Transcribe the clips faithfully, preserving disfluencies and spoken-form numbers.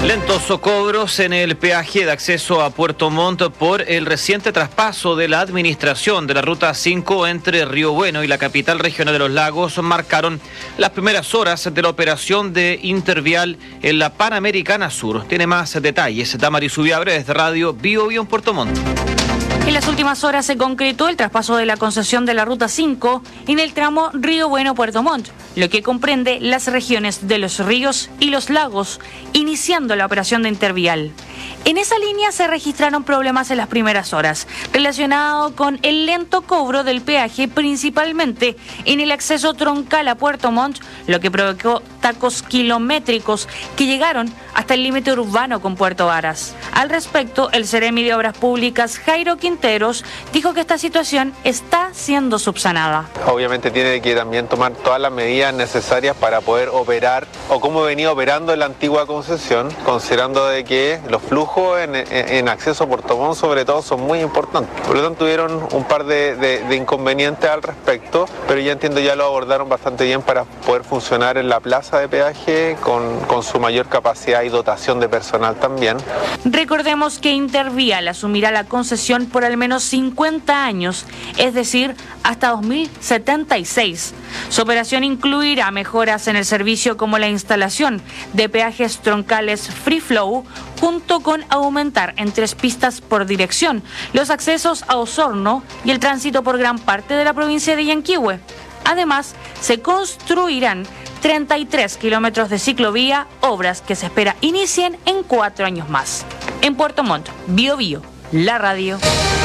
Lentos cobros en el peaje de acceso a Puerto Montt por el reciente traspaso de la administración de la Ruta cinco entre Río Bueno y la capital regional de los Lagos marcaron las primeras horas de la operación de Intervial en la Panamericana Sur. Tiene más detalles Damaris Ubiabre desde Radio Bio Bio en Puerto Montt. En las últimas horas se concretó el traspaso de la concesión de la Ruta cinco en el tramo Río Bueno-Puerto Montt, lo que comprende las regiones de los ríos y los lagos, iniciando la operación de Intervial. En esa línea se registraron problemas en las primeras horas, relacionados con el lento cobro del peaje, principalmente en el acceso troncal a Puerto Montt, lo que provocó tacos kilométricos que llegaron hasta el límite urbano con Puerto Varas. Al respecto, el Seremi de Obras Públicas, Jairo Quinteros, dijo que esta situación está siendo subsanada. Obviamente tiene que también tomar todas las medidas necesarias para poder operar, o como venía operando en la antigua concesión, considerando de que los flujos en, en, en acceso a Puerto Montt sobre todo son muy importantes. Por lo tanto tuvieron un par de, de, de inconvenientes al respecto, pero ya entiendo ya lo abordaron bastante bien para poder funcionar en la plaza de peaje con, con su mayor capacidad y dotación de personal también. Recordemos que Intervial asumirá la concesión por al menos cincuenta años, es decir, hasta dos mil setenta y seis. Su operación incluirá mejoras en el servicio como la instalación de peajes troncales free flow, junto con aumentar en tres pistas por dirección los accesos a Osorno y el tránsito por gran parte de la provincia de Yanquihue. Además, se construirán treinta y tres kilómetros de ciclovía, obras que se espera inicien en cuatro años más. En Puerto Montt, Bio Bio, la radio.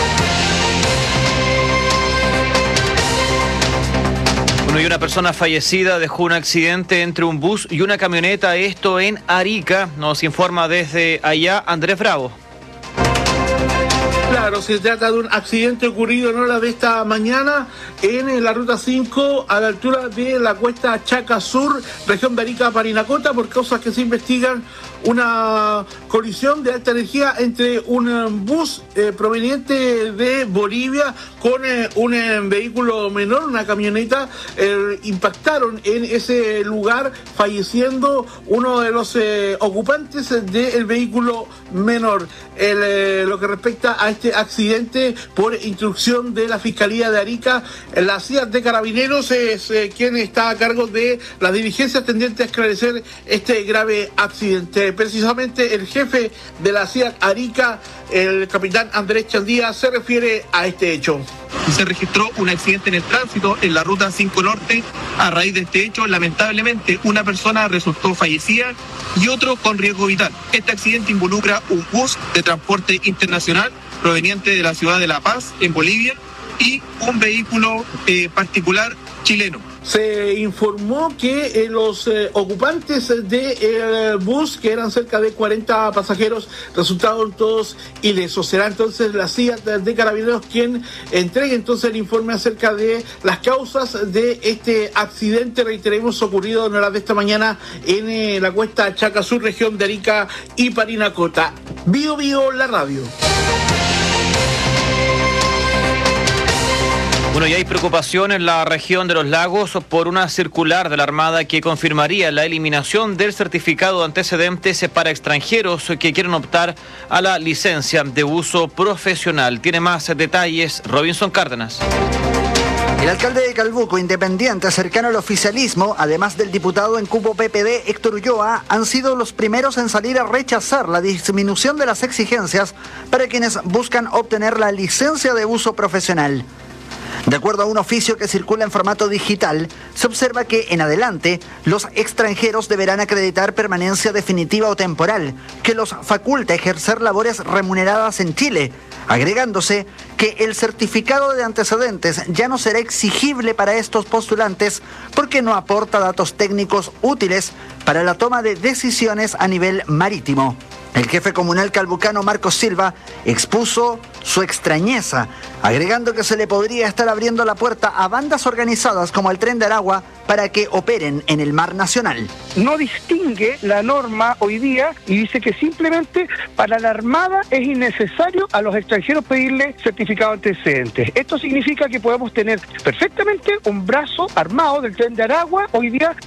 Bueno, y una persona fallecida dejó un accidente entre un bus y una camioneta, esto en Arica. Nos informa desde allá Andrés Bravo. Claro, se trata de un accidente ocurrido en horas de esta mañana en la Ruta cinco a la altura de la cuesta Chaca Sur, región de Arica, Parinacota, por causas que se investigan. Una colisión de alta energía entre un bus eh, proveniente de Bolivia con eh, un eh, vehículo menor, una camioneta, eh, impactaron en ese lugar, falleciendo uno de los eh, ocupantes del vehículo menor. El, eh, lo que respecta a este accidente, por instrucción de la Fiscalía de Arica, la C I A de Carabineros es eh, quien está a cargo de las diligencias tendientes a esclarecer este grave accidente. Precisamente el jefe de la C I A Arica, el capitán Andrés Chandía, se refiere a este hecho. Se registró un accidente en el tránsito en la Ruta cinco Norte. A raíz de este hecho, lamentablemente, una persona resultó fallecida y otro con riesgo vital. Este accidente involucra un bus de transporte internacional proveniente de la ciudad de La Paz, en Bolivia, y un vehículo eh, particular chileno. Se informó que eh, los eh, ocupantes del de, eh, bus, que eran cerca de cuarenta pasajeros, resultaron todos ilesos. Será entonces la C I A de Carabineros quien entregue entonces el informe acerca de las causas de este accidente, reiteremos, ocurrido en horas de esta mañana en eh, la cuesta Chaca Sur, región de Arica y Parinacota. Bio Bio, la radio. Bueno, y hay preocupación en la región de los Lagos por una circular de la Armada que confirmaría la eliminación del certificado de antecedentes para extranjeros que quieren optar a la licencia de uso profesional. Tiene más detalles Robinson Cárdenas. El alcalde de Calbuco, independiente, cercano al oficialismo, además del diputado en cupo P P D, Héctor Ulloa, han sido los primeros en salir a rechazar la disminución de las exigencias para quienes buscan obtener la licencia de uso profesional. De acuerdo a un oficio que circula en formato digital, se observa que en adelante los extranjeros deberán acreditar permanencia definitiva o temporal, que los faculta ejercer labores remuneradas en Chile, agregándose que el certificado de antecedentes ya no será exigible para estos postulantes porque no aporta datos técnicos útiles para la toma de decisiones a nivel marítimo. El jefe comunal calbucano Marcos Silva expuso su extrañeza, agregando que se le podría estar abriendo la puerta a bandas organizadas como el Tren de Aragua para que operen en el mar nacional. No distingue la norma hoy día y dice que simplemente para la Armada es innecesario a los extranjeros pedirle certificado de antecedentes. Esto significa que podemos tener perfectamente un brazo armado del Tren de Aragua hoy día